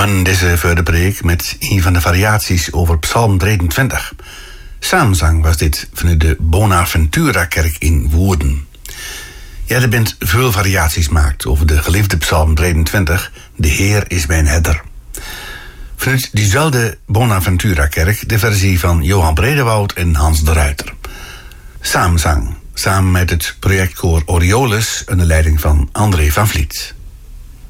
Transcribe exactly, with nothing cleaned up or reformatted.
begonnen deze vierde preek met een van de variaties over Psalm drieëntwintig. Samenzang was dit vanuit de Bonaventura-kerk in Woerden. Ja, er bent veel variaties gemaakt over de geliefde Psalm drieëntwintig, de Heer is mijn herder. Vanuit diezelfde Bonaventura-kerk de versie van Johan Bredewoud en Hans de Ruiter. Samenzang, samen met het projectkoor Orioles onder leiding van André van Vliet.